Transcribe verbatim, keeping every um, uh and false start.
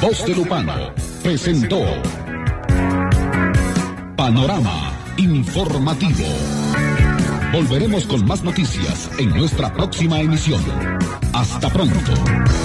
Voz de Lupano presentó Panorama Informativo. Volveremos con más noticias en nuestra próxima emisión. Hasta pronto.